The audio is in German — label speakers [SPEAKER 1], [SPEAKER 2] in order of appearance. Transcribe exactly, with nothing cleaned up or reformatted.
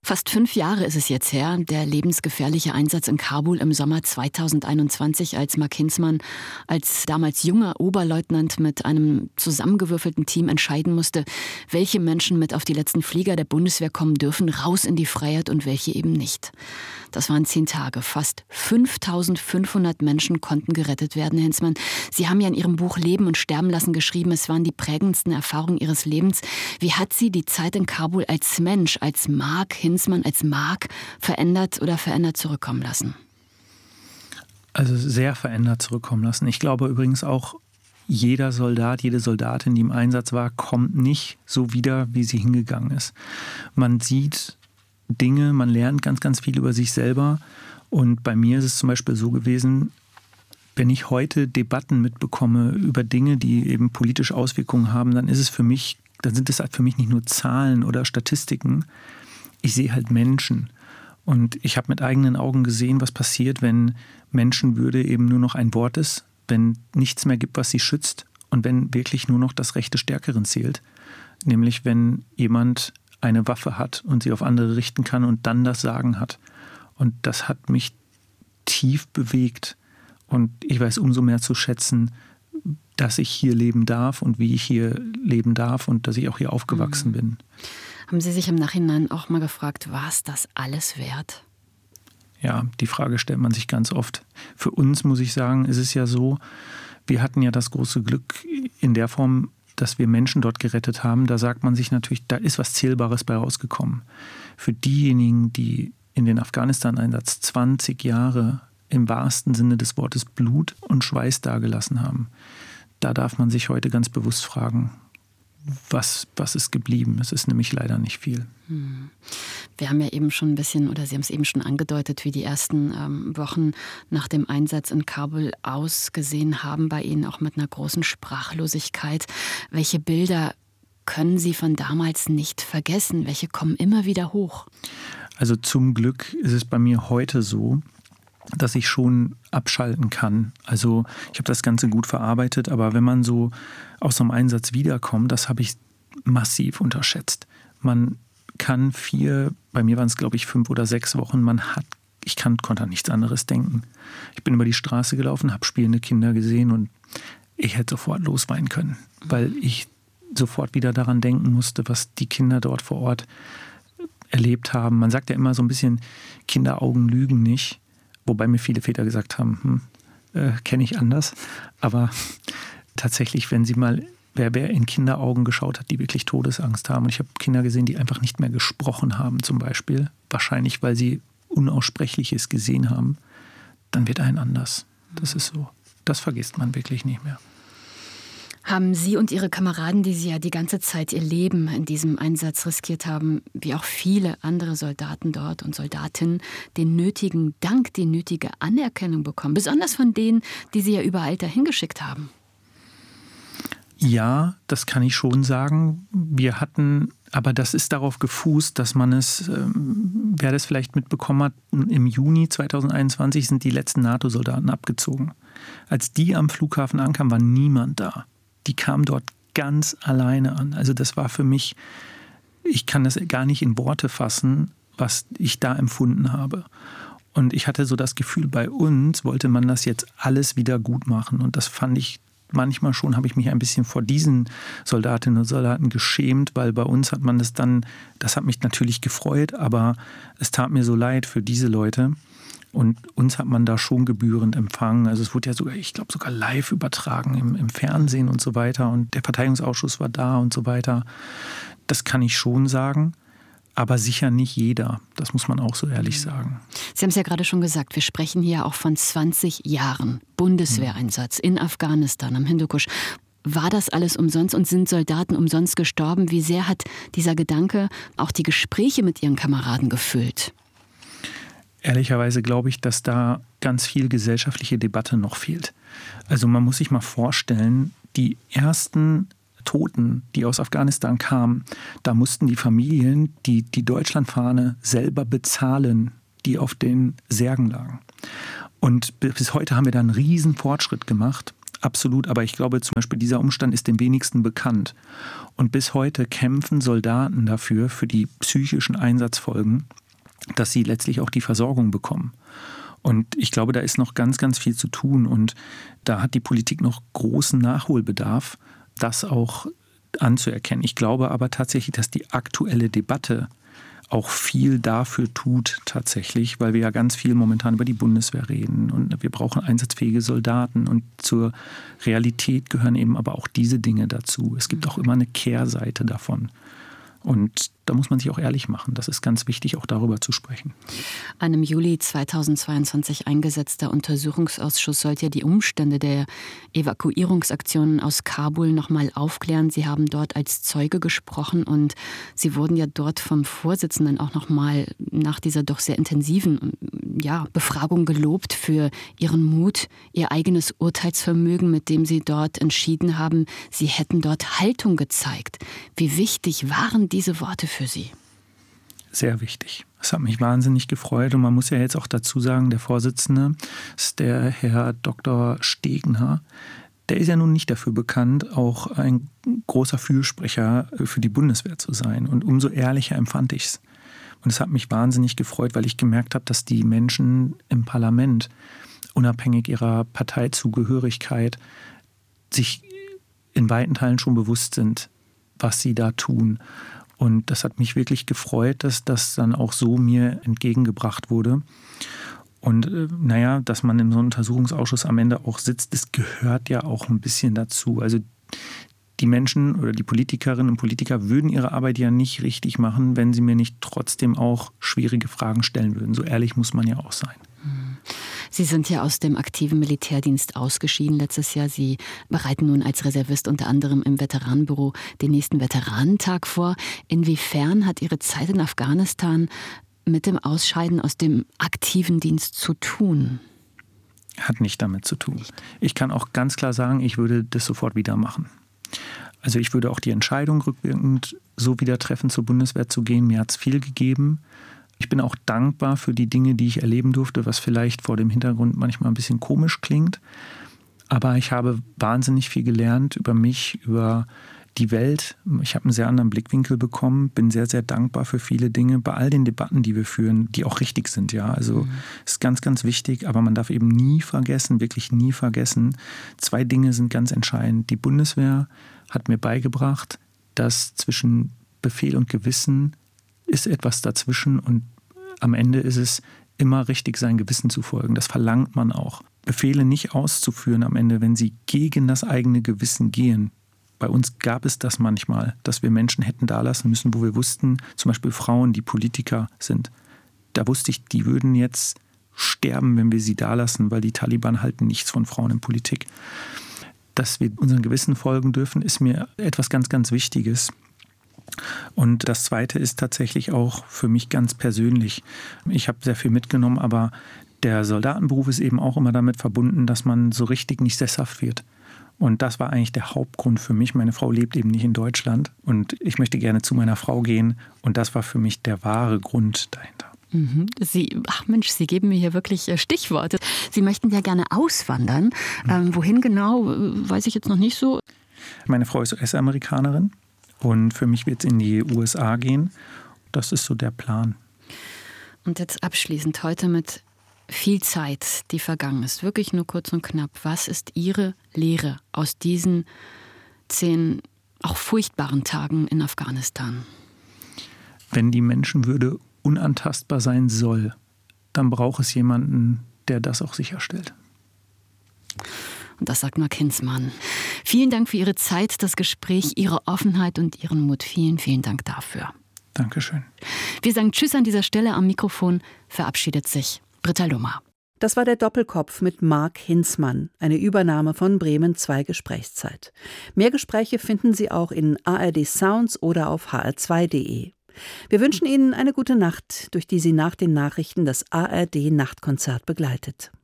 [SPEAKER 1] Fast fünf Jahre ist es jetzt her, der lebensgefährliche Einsatz in Kabul im Sommer zweitausendeinundzwanzig, als Mark Hinzmann als damals junger Oberleutnant mit einem zusammengewürfelten Team entscheiden musste, welche Menschen mit auf die letzten Flieger der Bundeswehr kommen dürfen, raus in die Freiheit und welche eben nicht. Das waren zehn Tage. Fast fünftausendfünfhundert Menschen konnten gerettet werden, Herr Hinzmann. Sie haben ja in Ihrem Buch Leben und Sterben lassen geschrieben, es waren die prägendsten Erfahrungen Ihres Lebens. Wie hat Sie die Zeit in Kabul als Mensch, als Mark Hinzmann, als Mark verändert oder verändert zurückkommen lassen?
[SPEAKER 2] Also sehr verändert zurückkommen lassen. Ich glaube übrigens auch, jeder Soldat, jede Soldatin, die im Einsatz war, kommt nicht so wieder, wie sie hingegangen ist. Man sieht Dinge, man lernt ganz, ganz viel über sich selber. Und bei mir ist es zum Beispiel so gewesen, wenn ich heute Debatten mitbekomme über Dinge, die eben politische Auswirkungen haben, dann ist es für mich, dann sind es halt für mich nicht nur Zahlen oder Statistiken. Ich sehe halt Menschen. Und ich habe mit eigenen Augen gesehen, was passiert, wenn Menschenwürde eben nur noch ein Wort ist, wenn nichts mehr gibt, was sie schützt und wenn wirklich nur noch das Recht des Stärkeren zählt. Nämlich wenn jemand eine Waffe hat und sie auf andere richten kann und dann das Sagen hat. Und das hat mich tief bewegt. Und ich weiß umso mehr zu schätzen, dass ich hier leben darf und wie ich hier leben darf und dass ich auch hier aufgewachsen mhm. bin.
[SPEAKER 1] Haben Sie sich im Nachhinein auch mal gefragt, war es das alles wert?
[SPEAKER 2] Ja, die Frage stellt man sich ganz oft. Für uns, muss ich sagen, ist es ja so, wir hatten ja das große Glück in der Form, dass wir Menschen dort gerettet haben. Da sagt man sich natürlich, da ist was Zählbares bei rausgekommen. Für diejenigen, die in den Afghanistan-Einsatz zwanzig Jahre im wahrsten Sinne des Wortes Blut und Schweiß dagelassen haben, da darf man sich heute ganz bewusst fragen, was, was ist geblieben? Es ist nämlich leider nicht viel.
[SPEAKER 1] Hm. Wir haben ja eben schon ein bisschen, oder Sie haben es eben schon angedeutet, wie die ersten ähm, Wochen nach dem Einsatz in Kabul ausgesehen haben bei Ihnen, auch mit einer großen Sprachlosigkeit. Welche Bilder können Sie von damals nicht vergessen? Welche kommen immer wieder hoch?
[SPEAKER 2] Also zum Glück ist es bei mir heute so, dass ich schon abschalten kann. Also ich habe das Ganze gut verarbeitet, aber wenn man so aus einem Einsatz wiederkommt, das habe ich massiv unterschätzt. Man kann vier, bei mir waren es glaube ich fünf oder sechs Wochen, man hat, ich kann, konnte an nichts anderes denken. Ich bin über die Straße gelaufen, habe spielende Kinder gesehen und ich hätte sofort losweinen können, weil ich sofort wieder daran denken musste, was die Kinder dort vor Ort erlebt haben. Man sagt ja immer so ein bisschen, Kinderaugen lügen nicht. Wobei mir viele Väter gesagt haben, hm, äh, kenne ich anders. Aber tatsächlich, wenn sie mal, wer, wer in Kinderaugen geschaut hat, die wirklich Todesangst haben. Und ich habe Kinder gesehen, die einfach nicht mehr gesprochen haben zum Beispiel. Wahrscheinlich, weil sie Unaussprechliches gesehen haben. Dann wird ein anders. Das ist so. Das vergisst man wirklich nicht mehr.
[SPEAKER 1] Haben Sie und Ihre Kameraden, die Sie ja die ganze Zeit ihr Leben in diesem Einsatz riskiert haben, wie auch viele andere Soldaten dort und Soldatinnen, den nötigen Dank, die nötige Anerkennung bekommen? Besonders von denen, die Sie ja überall dahin geschickt haben.
[SPEAKER 2] Ja, das kann ich schon sagen. Wir hatten, aber das ist darauf gefußt, dass man es, ähm, wer das vielleicht mitbekommen hat, im Juni zweitausendeinundzwanzig sind die letzten NATO-Soldaten abgezogen. Als die am Flughafen ankamen, war niemand da. Die kam dort ganz alleine an. Also das war für mich, ich kann das gar nicht in Worte fassen, was ich da empfunden habe. Und ich hatte so das Gefühl, bei uns wollte man das jetzt alles wieder gut machen. Und das fand ich manchmal schon, habe ich mich ein bisschen vor diesen Soldatinnen und Soldaten geschämt, weil bei uns hat man das dann, das hat mich natürlich gefreut, aber es tat mir so leid für diese Leute. Und uns hat man da schon gebührend empfangen. Also es wurde ja sogar, ich glaube, sogar live übertragen im, im Fernsehen und so weiter. Und der Verteidigungsausschuss war da und so weiter. Das kann ich schon sagen, aber sicher nicht jeder. Das muss man auch so ehrlich sagen.
[SPEAKER 1] Sie haben es ja gerade schon gesagt, wir sprechen hier auch von zwanzig Jahren Bundeswehreinsatz in Afghanistan am Hindukusch. War das alles umsonst und sind Soldaten umsonst gestorben? Wie sehr hat dieser Gedanke auch die Gespräche mit Ihren Kameraden gefüllt?
[SPEAKER 2] Ehrlicherweise glaube ich, dass da ganz viel gesellschaftliche Debatte noch fehlt. Also man muss sich mal vorstellen, die ersten Toten, die aus Afghanistan kamen, da mussten die Familien die, die Deutschlandfahne selber bezahlen, die auf den Särgen lagen. Und bis heute haben wir da einen riesen Fortschritt gemacht. absolut. Aber ich glaube zum Beispiel, dieser Umstand ist dem wenigsten bekannt. Und bis heute kämpfen Soldaten dafür, für die psychischen Einsatzfolgen, dass sie letztlich auch die Versorgung bekommen. Und ich glaube, da ist noch ganz, ganz viel zu tun. Und da hat die Politik noch großen Nachholbedarf, das auch anzuerkennen. Ich glaube aber tatsächlich, dass die aktuelle Debatte auch viel dafür tut tatsächlich, weil wir ja ganz viel momentan über die Bundeswehr reden und wir brauchen einsatzfähige Soldaten und zur Realität gehören eben aber auch diese Dinge dazu. Es gibt auch immer eine Kehrseite davon. Und da muss man sich auch ehrlich machen. Das ist ganz wichtig, auch darüber zu sprechen.
[SPEAKER 1] Ein im Juli zweitausendzweiundzwanzig eingesetzter Untersuchungsausschuss sollte ja die Umstände der Evakuierungsaktionen aus Kabul noch mal aufklären. Sie haben dort als Zeuge gesprochen und Sie wurden ja dort vom Vorsitzenden auch noch mal nach dieser doch sehr intensiven ja, Befragung gelobt für Ihren Mut, Ihr eigenes Urteilsvermögen, mit dem Sie dort entschieden haben, Sie hätten dort Haltung gezeigt. Wie wichtig waren diese Worte für Sie?
[SPEAKER 2] Sehr wichtig. Das hat mich wahnsinnig gefreut und man muss ja jetzt auch dazu sagen, der Vorsitzende ist der Herr Doktor Stegener. Der ist ja nun nicht dafür bekannt, auch ein großer Fürsprecher für die Bundeswehr zu sein. Und umso ehrlicher empfand ich es. Und es hat mich wahnsinnig gefreut, weil ich gemerkt habe, dass die Menschen im Parlament, unabhängig ihrer Parteizugehörigkeit, sich in weiten Teilen schon bewusst sind, was sie da tun. Und das hat mich wirklich gefreut, dass das dann auch so mir entgegengebracht wurde. Und äh, naja, dass man in so einem Untersuchungsausschuss am Ende auch sitzt, das gehört ja auch ein bisschen dazu. Also die Menschen oder die Politikerinnen und Politiker würden ihre Arbeit ja nicht richtig machen, wenn sie mir nicht trotzdem auch schwierige Fragen stellen würden. So ehrlich muss man ja auch sein.
[SPEAKER 1] Sie sind ja aus dem aktiven Militärdienst ausgeschieden letztes Jahr. Sie bereiten nun als Reservist unter anderem im Veteranenbüro den nächsten Veteranentag vor. Inwiefern hat Ihre Zeit in Afghanistan mit dem Ausscheiden aus dem aktiven Dienst zu tun?
[SPEAKER 2] Hat nicht damit zu tun. Ich kann auch ganz klar sagen, ich würde das sofort wieder machen. Also ich würde auch die Entscheidung rückwirkend so wieder treffen, zur Bundeswehr zu gehen. Mir hat es viel gegeben. Ich bin auch dankbar für die Dinge, die ich erleben durfte, was vielleicht vor dem Hintergrund manchmal ein bisschen komisch klingt. Aber ich habe wahnsinnig viel gelernt über mich, über die Welt. Ich habe einen sehr anderen Blickwinkel bekommen, bin sehr, sehr dankbar für viele Dinge, bei all den Debatten, die wir führen, die auch richtig sind. Ja, also mhm. ist ganz, ganz wichtig, aber man darf eben nie vergessen, wirklich nie vergessen, zwei Dinge sind ganz entscheidend. Die Bundeswehr hat mir beigebracht, dass zwischen Befehl und Gewissen ist etwas dazwischen und am Ende ist es immer richtig, sein Gewissen zu folgen. Das verlangt man auch. Befehle nicht auszuführen am Ende, wenn sie gegen das eigene Gewissen gehen. Bei uns gab es das manchmal, dass wir Menschen hätten da lassen müssen, wo wir wussten, zum Beispiel Frauen, die Politiker sind. Da wusste ich, die würden jetzt sterben, wenn wir sie da lassen, weil die Taliban halten nichts von Frauen in Politik. Dass wir unseren Gewissen folgen dürfen, ist mir etwas ganz, ganz Wichtiges. Und das Zweite ist tatsächlich auch für mich ganz persönlich. Ich habe sehr viel mitgenommen, aber der Soldatenberuf ist eben auch immer damit verbunden, dass man so richtig nicht sesshaft wird. Und das war eigentlich der Hauptgrund für mich. Meine Frau lebt eben nicht in Deutschland und ich möchte gerne zu meiner Frau gehen. Und das war für mich der wahre Grund dahinter.
[SPEAKER 1] Sie, ach Mensch, Sie geben mir hier wirklich Stichworte. Sie möchten ja gerne auswandern. Ähm, wohin genau, weiß ich jetzt noch nicht so.
[SPEAKER 2] Meine Frau ist U S-Amerikanerin. Und für mich wird es in die U S A gehen. Das ist so der Plan.
[SPEAKER 1] Und jetzt abschließend heute mit viel Zeit, die vergangen ist. Wirklich nur kurz und knapp. Was ist Ihre Lehre aus diesen zehn auch furchtbaren Tagen in Afghanistan?
[SPEAKER 2] Wenn die Menschenwürde unantastbar sein soll, dann braucht es jemanden, der das auch sicherstellt.
[SPEAKER 1] Und das sagt Mark Hinzmann. Vielen Dank für Ihre Zeit, das Gespräch, Ihre Offenheit und Ihren Mut. Vielen, vielen Dank dafür.
[SPEAKER 2] Dankeschön.
[SPEAKER 1] Wir sagen Tschüss an dieser Stelle. Am Mikrofon verabschiedet sich Britta Lummer.
[SPEAKER 3] Das war der Doppelkopf mit Mark Hinzmann, eine Übernahme von Bremen zwei Gesprächszeit. Mehr Gespräche finden Sie auch in A R D Sounds oder auf h r zwei punkt d e. Wir wünschen Ihnen eine gute Nacht, durch die Sie nach den Nachrichten das A R D Nachtkonzert begleitet.